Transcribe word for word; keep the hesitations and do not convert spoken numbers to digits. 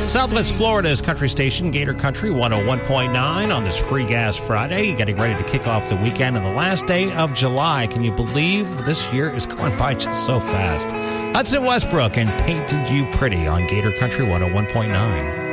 Southwest Florida's country station, Gator Country one oh one point nine on this Free Gas Friday. Getting ready to kick off the weekend and the last day of July. Can you believe this year is going by just so fast? Hudson Westbrook and Painted You Pretty on Gator Country one oh one point nine.